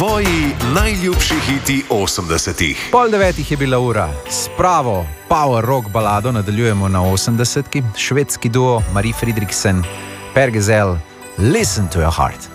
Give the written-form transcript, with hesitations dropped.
Tvoji najljubši hiti 80-ih. 8:30 je bila ura. S pravo power rock balado nadaljujemo na 80-ki. Švedski duo Marie Fredriksen, Per Gesell, Listen to your heart.